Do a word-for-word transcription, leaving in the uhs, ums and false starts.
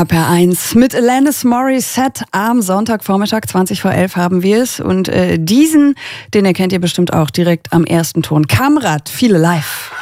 R P R eins mit Alanis Morissette am Sonntagvormittag, zwanzig vor elf haben wir es. Und äh, diesen, den erkennt ihr bestimmt auch direkt am ersten Ton. Kamrat, viele live.